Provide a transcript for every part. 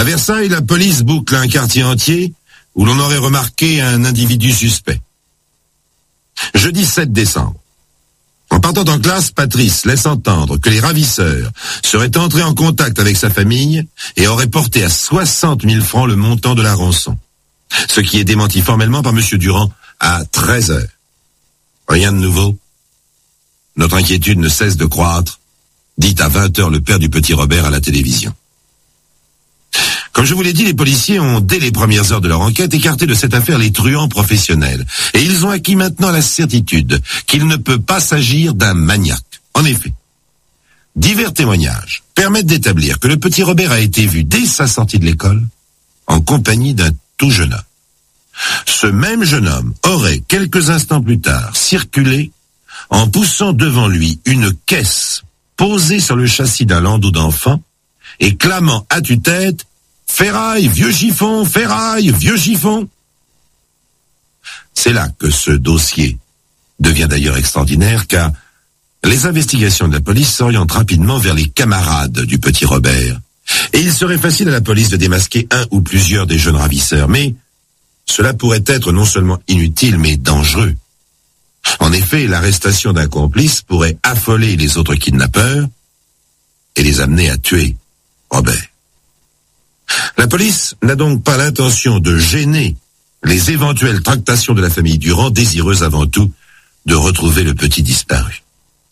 À Versailles, la police boucle un quartier entier où l'on aurait remarqué un individu suspect. Jeudi 7 décembre. En partant en classe, Patrice laisse entendre que les ravisseurs seraient entrés en contact avec sa famille et auraient porté à 60 000 francs le montant de la rançon. Ce qui est démenti formellement par M. Durand à 13 heures. Rien de nouveau. Notre inquiétude ne cesse de croître, dit à 20 heures le père du petit Robert à la télévision. Comme je vous l'ai dit, les policiers ont, dès les premières heures de leur enquête, écarté de cette affaire les truands professionnels. Et ils ont acquis maintenant la certitude qu'il ne peut pas s'agir d'un maniaque. En effet, divers témoignages permettent d'établir que le petit Robert a été vu dès sa sortie de l'école en compagnie d'un tout jeune homme. Ce même jeune homme aurait, quelques instants plus tard, circulé en poussant devant lui une caisse posée sur le châssis d'un landau d'enfant et clamant à tue-tête « Ferraille, vieux chiffon, ferraille, vieux chiffon !» C'est là que ce dossier devient d'ailleurs extraordinaire, car les investigations de la police s'orientent rapidement vers les camarades du petit Robert. Et il serait facile à la police de démasquer un ou plusieurs des jeunes ravisseurs, mais cela pourrait être non seulement inutile, mais dangereux. En effet, l'arrestation d'un complice pourrait affoler les autres kidnappeurs et les amener à tuer Robert. La police n'a donc pas l'intention de gêner les éventuelles tractations de la famille Durand, désireuse avant tout de retrouver le petit disparu.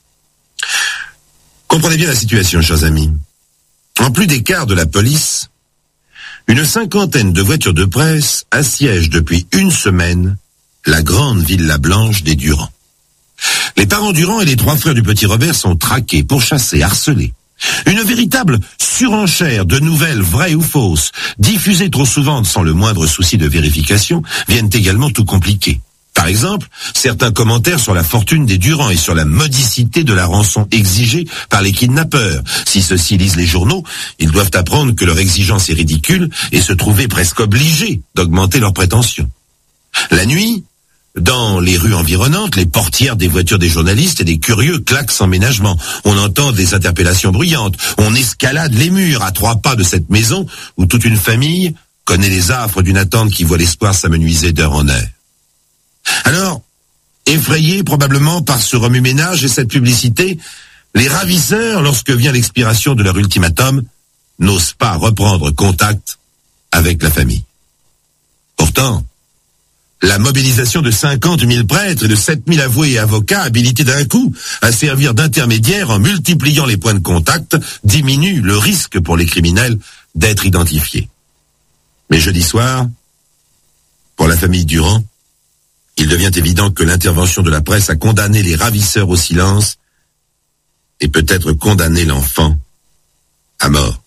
Comprenez bien la situation, chers amis. En plus des quarts de la police, une cinquantaine de voitures de presse assiègent depuis une semaine la grande villa blanche des Durand. Les parents Durand et les trois frères du petit Robert sont traqués, pourchassés, harcelés. Une véritable surenchère de nouvelles vraies ou fausses, diffusées trop souvent sans le moindre souci de vérification, viennent également tout compliquer. Par exemple, certains commentaires sur la fortune des Durand et sur la modicité de la rançon exigée par les kidnappeurs. Si ceux-ci lisent les journaux, ils doivent apprendre que leur exigence est ridicule et se trouver presque obligés d'augmenter leurs prétentions. La nuit, dans les rues environnantes, les portières des voitures des journalistes et des curieux claquent sans ménagement. On entend des interpellations bruyantes. On escalade les murs à 3 pas de cette maison où toute une famille connaît les affres d'une attente qui voit l'espoir s'amenuiser d'heure en heure. Alors, effrayés probablement par ce remue-ménage et cette publicité, les ravisseurs, lorsque vient l'expiration de leur ultimatum, n'osent pas reprendre contact avec la famille. Pourtant, la mobilisation de 50 000 prêtres et de 7 000 avoués et avocats habilités d'un coup à servir d'intermédiaires en multipliant les points de contact diminue le risque pour les criminels d'être identifiés. Mais jeudi soir, pour la famille Durand, il devient évident que l'intervention de la presse a condamné les ravisseurs au silence et peut-être condamné l'enfant à mort.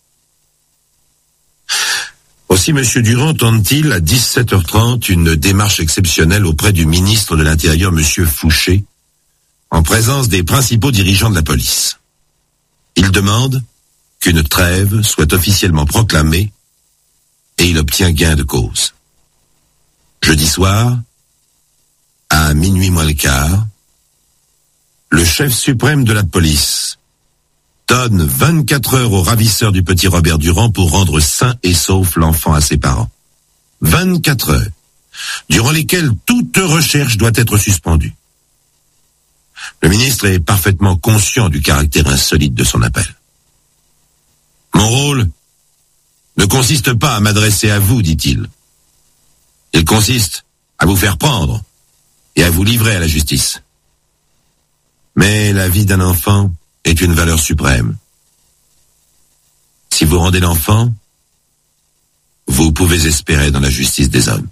Aussi, M. Durand tente-t-il à 17h30 une démarche exceptionnelle auprès du ministre de l'Intérieur, M. Fouché, en présence des principaux dirigeants de la police. Il demande qu'une trêve soit officiellement proclamée et il obtient gain de cause. Jeudi soir, à minuit moins le quart, le chef suprême de la police donne 24 heures aux ravisseurs du petit Robert Durand pour rendre sain et sauf l'enfant à ses parents. 24 heures, durant lesquelles toute recherche doit être suspendue. Le ministre est parfaitement conscient du caractère insolite de son appel. Mon rôle ne consiste pas à m'adresser à vous, dit-il. Il consiste à vous faire prendre et à vous livrer à la justice. Mais la vie d'un enfant est une valeur suprême. Si vous rendez l'enfant, vous pouvez espérer dans la justice des hommes.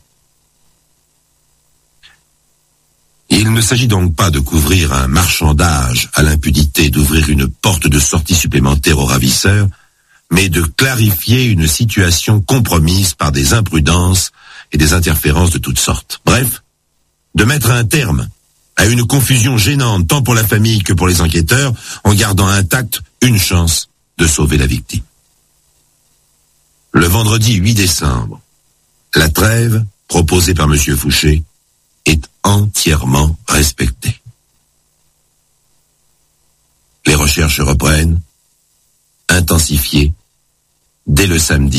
Il ne s'agit donc pas de couvrir un marchandage à l'impudité, d'ouvrir une porte de sortie supplémentaire aux ravisseurs, mais de clarifier une situation compromise par des imprudences et des interférences de toutes sortes. Bref, de mettre un terme à une confusion gênante tant pour la famille que pour les enquêteurs, en gardant intacte une chance de sauver la victime. Le vendredi 8 décembre, la trêve proposée par M. Fouché est entièrement respectée. Les recherches reprennent, intensifiées, dès le samedi